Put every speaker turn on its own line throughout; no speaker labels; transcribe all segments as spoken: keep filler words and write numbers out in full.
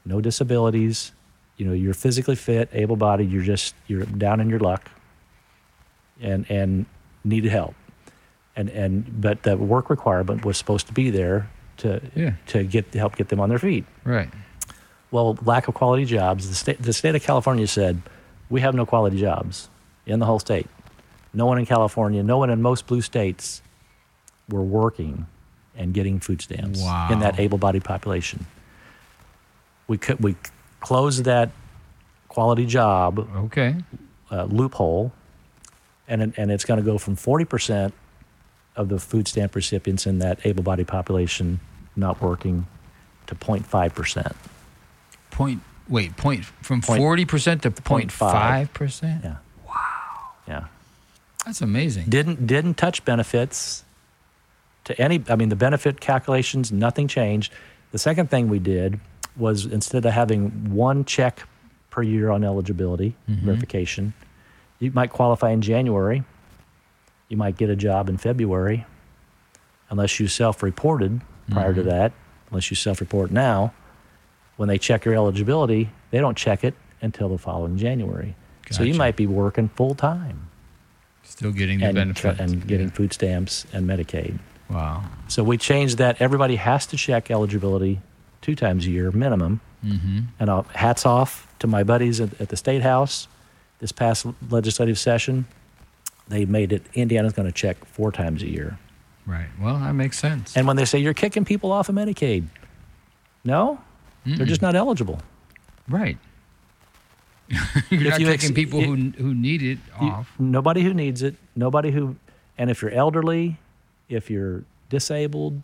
no disabilities. You know, you're physically fit, able-bodied. You're just you're down in your luck, and and needed help. And and but the work requirement was supposed to be there to
Yeah.
to get to help get them on their feet.
Right.
Well, lack of quality jobs. The state the state of California said we have no quality jobs in the whole state. No one in California, no one in most blue states were working and getting food stamps
Wow.
in that able-bodied population. We could we closed that quality job
Okay.
uh, loophole, and it- and it's going to go from forty percent of the food stamp recipients in that able-bodied population not working to zero point five percent.
Point. Wait. Point from
Point-
forty percent to
point
point
five.
five percent.
Yeah. Wow. Yeah.
That's amazing.
Didn't didn't touch benefits to any. I mean, the benefit calculations, nothing changed. The second thing we did was instead of having one check per year on eligibility verification, you might qualify in January. You might get a job in February, unless you self-reported prior to that. Unless you self-report now, when they check your eligibility, they don't check it until the following January. So you
Gotcha.
might be working full time
Still getting the
and,
benefits.
and getting food stamps and Medicaid.
Wow.
So we changed that. Everybody has to check eligibility two times a year minimum.
Mm-hmm.
And I'll, hats off to my buddies at, at the State House this past legislative session. They made it, Indiana's going to check four times a year.
Right. Well, that makes sense.
And when they say you're kicking people off of Medicaid, no, they're just not eligible.
Right. You're
If
not
you
taking
ex-
people
you-
who who need it
You-
off.
nobody who needs it, nobody who, and if you're elderly, if you're disabled,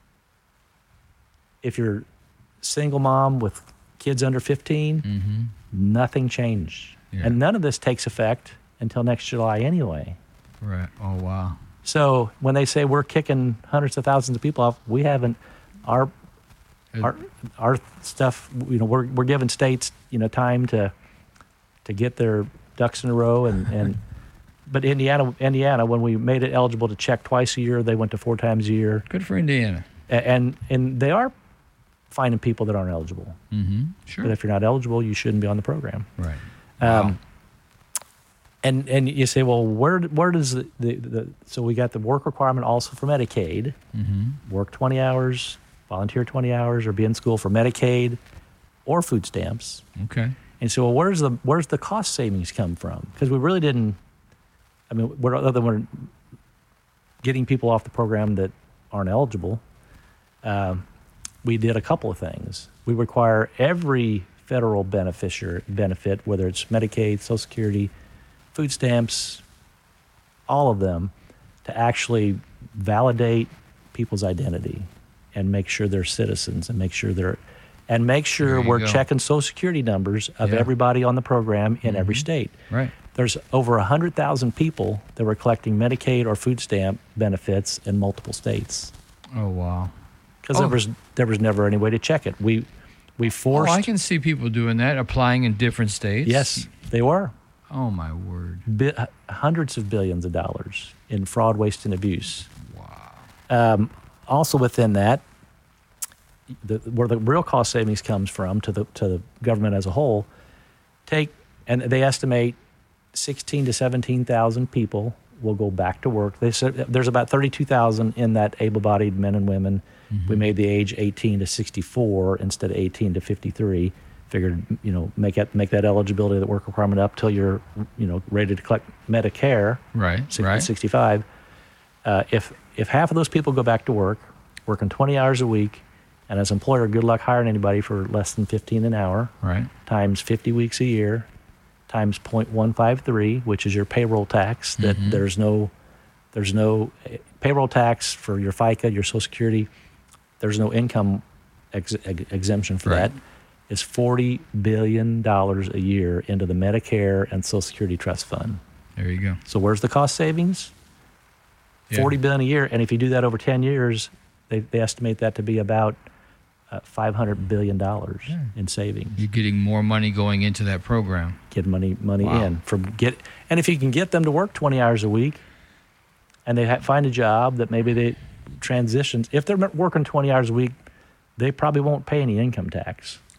if you're single mom with kids under fifteen,
Mm-hmm.
nothing changed.
Yeah.
And none of this takes effect until next July anyway.
Right. Oh wow.
So when they say we're kicking hundreds of thousands of people off, we haven't. Our our our stuff. You know, we're we're giving states you know time to to get their ducks in a row, and and but Indiana Indiana when we made it eligible to check twice a year, they went to four times a year,
Good for Indiana.
A- and and they are finding people that aren't eligible.
Mm-hmm. Sure.
But if you're not eligible, you shouldn't be on the program.
Right.
Um,
Wow.
And and you say, well, where where does the, the, the so we got the work requirement also for Medicaid,
Mm-hmm.
work twenty hours, volunteer twenty hours, or be in school for Medicaid or food stamps.
Okay.
And so, well, where's the where's the cost savings come from? Because we really didn't. I mean, we're, other than we're getting people off the program that aren't eligible, um, we did a couple of things. We require every federal beneficiary benefit, whether it's Medicaid, Social Security, food stamps, all of them, to actually validate people's identity and make sure they're citizens and make sure they're and make
There
sure
you
we're
go.
checking Social Security numbers of
Yeah.
everybody on the program in every state.
Right.
There's over one hundred thousand people that were collecting Medicaid or food stamp benefits in multiple states
Oh wow.
because
Oh.
there was there was never any way to check it. We we forced.
Oh, I can see people doing that, applying in different states.
Yes, they were.
Oh my word.
Bi- hundreds of billions of dollars in fraud, waste, and abuse.
Wow.
Um, also within that, the, where the real cost savings comes from to the to the government as a whole, take and they estimate sixteen to seventeen thousand people will go back to work. They said there's about thirty-two thousand in that able-bodied men and women. We made the age eighteen to sixty-four instead of eighteen to fifty-three. Figured, you know, make it make that eligibility, that work requirement up till you're, you know, ready to collect Medicare.
Right.
sixty,
Right.
sixty-five. Uh, if if half of those people go back to work, working twenty hours a week, and as employer, good luck hiring anybody for less than fifteen an hour,
Right.
times fifty weeks a year, times zero point one five three, which is your payroll tax. That there's no there's no eh, payroll tax for your FICA, your Social Security. There's no income ex- ex- exemption for
Right.
that. Is forty billion dollars a year into the Medicare and Social Security Trust Fund.
There you go.
So where's the cost savings?
Yeah.
forty billion dollars a year, and if you do that over ten years, they, they estimate that to be about uh, five hundred billion dollars in savings.
You're getting more money going into that program.
Get money money
Wow.
in from get, and if you can get them to work twenty hours a week, and they ha- find a job that maybe they transitions. If they're working twenty hours a week, they probably won't pay any income tax.